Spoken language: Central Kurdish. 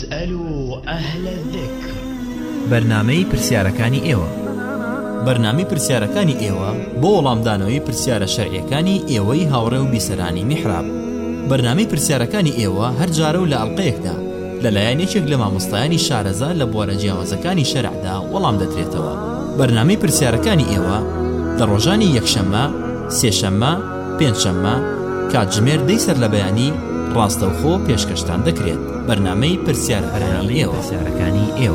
فاسألوا أهل الذكر. بەرنامەی پرسیارەکانی ئێوە. بەرنامەی پرسیارەکانی ئێوە بۆ وەڵامدانەوەی پرسیارە شەرعیەکانی ئێوەی هاوڕێ و بیسەرانی میحراب. بەرنامەی پرسیارەکانی ئێوە هەر جارە و لە ئەڵقەیەکدا لەلایەن یەکێک لە مامۆستایانی شارەزا لە بوارە جیاوازەکانی شەرعدا وەڵام دەدرێتەوە. بەرنامەی پرسیارەکانی ئێوە لە ڕۆژانی یەکشەممە، سێشەممە، پێنجشەممە کاتژمێر 10 سەر لە بەیانی ڕاستەوخۆ پێشکەشتان دەکرێت. بەرنامەی پرسیارەکانی ئێوە.